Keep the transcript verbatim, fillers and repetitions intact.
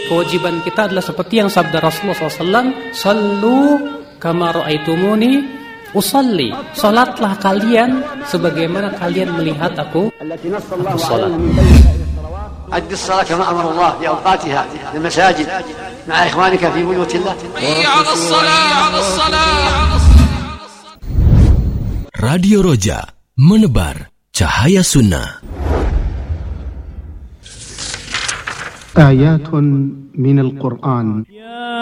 kewajiban kita adalah seperti yang sabda Rasulullah shallallahu alaihi wasallam, "Sallu kama ra'aitumuni usalli." Salatlah kalian sebagaimana kalian melihat aku aku salat. أد الصلاة كما أمر الله بأوقاتها في المساجد مع إخوانك في بيوت الله. على الصلاة على الصلاة. Radio Roja, menebar cahaya sunnah. آيات من القرآن